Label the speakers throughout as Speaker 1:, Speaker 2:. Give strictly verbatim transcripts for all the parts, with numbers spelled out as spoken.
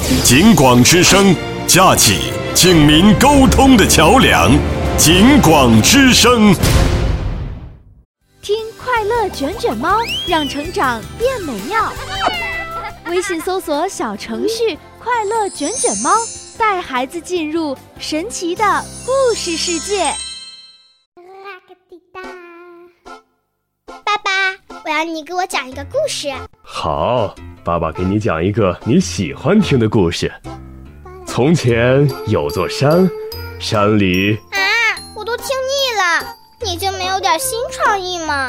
Speaker 1: 警广之声，架起警民沟通的桥梁。警广之声，
Speaker 2: 听快乐卷卷猫，让成长变美妙。微信搜索小程序“快乐卷卷猫”，带孩子进入神奇的故事世界。
Speaker 3: 爸爸，我要你给我讲一个故事。
Speaker 4: 好，爸爸给你讲一个你喜欢听的故事。从前有座山，山里……
Speaker 3: 啊，我都听腻了，你就没有点新创意吗？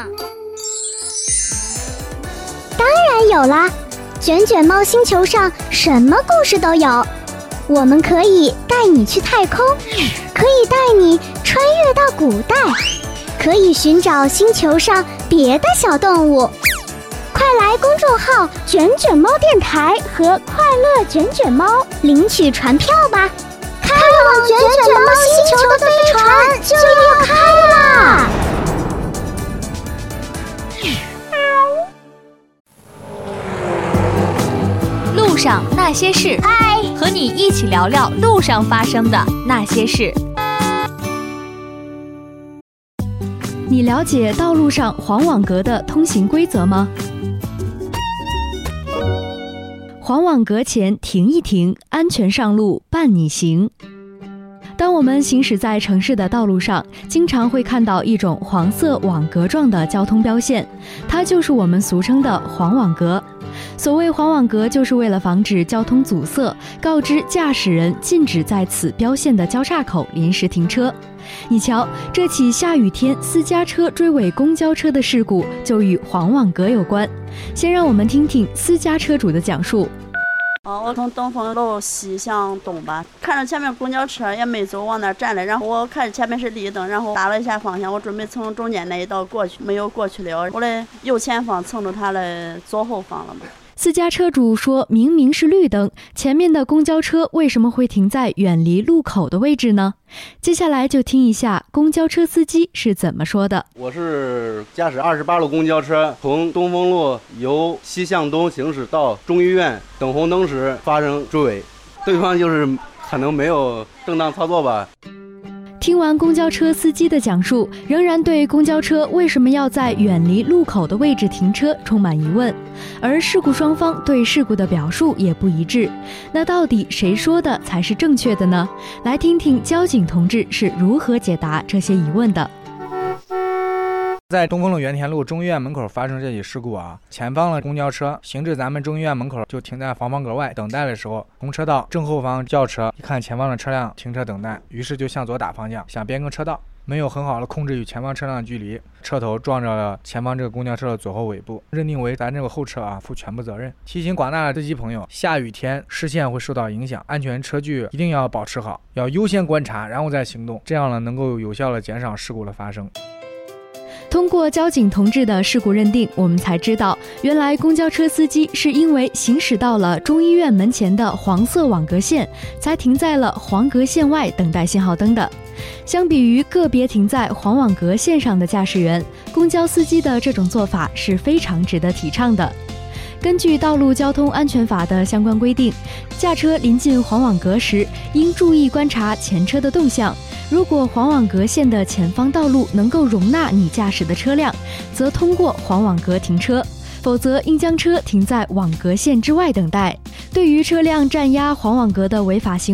Speaker 5: 当然有啦，卷卷猫星球上什么故事都有。我们可以带你去太空，可以带你穿越到古代，可以寻找星球上别的小动物。快来公众号卷卷猫电台和快乐卷卷猫领取船票吧，开往卷卷猫星球的飞船就要开啦！
Speaker 2: 路上那些事，
Speaker 5: 嗨，
Speaker 2: 和你一起聊聊路上发生的那些事。你了解道路上黄网格的通行规则吗？黄网格前停一停，安全上路伴你行。当我们行驶在城市的道路上，经常会看到一种黄色网格状的交通标线，它就是我们俗称的黄网格。所谓黄网格，就是为了防止交通阻塞，告知驾驶人禁止在此标线的交叉口临时停车。你瞧，这起下雨天私家车追尾公交车的事故就与黄网格有关。先让我们听听私家车主的讲述。
Speaker 6: 哦，我从东风路西向东吧，看着前面公交车也没走，往那儿站了，然后我看着前面是绿灯，然后打了一下方向，我准备从中间那一道过去，没有过去了，我的右前方蹭着他的左后方了嘛。
Speaker 2: 私家车主说，明明是绿灯，前面的公交车为什么会停在远离路口的位置呢？接下来就听一下公交车司机是怎么说的。
Speaker 7: 我是驾驶二十八路公交车，从东风路由西向东行驶到中医院，等红灯时发生追尾，对方就是可能没有正当操作吧。
Speaker 2: 听完公交车司机的讲述，仍然对公交车为什么要在远离路口的位置停车充满疑问，而事故双方对事故的表述也不一致。那到底谁说的才是正确的呢？来听听交警同志是如何解答这些疑问的。
Speaker 8: 在东风路原田路中医院门口发生这起事故啊，前方的公交车行至咱们中医院门口就停在黄网格外等待的时候，同车道正后方轿车一看前方的车辆停车等待，于是就向左打方向，想变更车道，没有很好的控制与前方车辆的距离，车头撞着了前方这个公交车的左后尾部，认定为咱这个后车啊负全部责任。提醒广大的司机朋友，下雨天视线会受到影响，安全车距一定要保持好，要优先观察然后再行动，这样呢能够有效的减少事故的发生。
Speaker 2: 通过交警同志的事故认定，我们才知道，原来公交车司机是因为行驶到了中医院门前的黄色网格线，才停在了黄格线外等待信号灯的。相比于个别停在黄网格线上的驾驶员，公交司机的这种做法是非常值得提倡的。根据《道路交通安全法》的相关规定，驾车临近黄网格时，应注意观察前车的动向。如果黄网格线的前方道路能够容纳你驾驶的车辆，则通过黄网格停车，否则应将车停在网格线之外等待。对于车辆占压黄网格的违法行